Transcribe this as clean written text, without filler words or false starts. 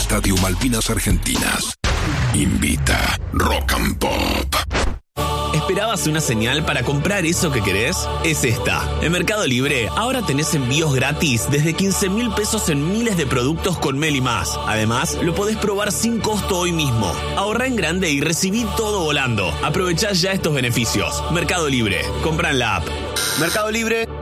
Estadio Malvinas Argentinas. Invita Rock and Pop. ¿Esperabas una señal para comprar eso que querés? Es esta. En Mercado Libre, ahora tenés envíos gratis desde 15.000 pesos en miles de productos con Meli Más. Además, lo podés probar sin costo hoy mismo. Ahorrá en grande y recibí todo volando. Aprovechá ya estos beneficios. Mercado Libre. Comprá en la app. Mercado Libre